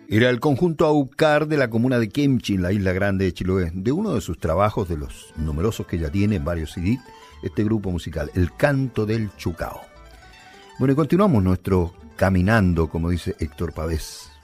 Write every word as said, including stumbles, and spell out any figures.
Era el conjunto Aucar de la comuna de Kemchi, en la isla grande de Chiloé, de uno de sus trabajos, de los numerosos que ya tiene en varios C D, este grupo musical, El Canto del Chucao. Bueno, y continuamos nuestro caminando, como dice Héctor Pavés.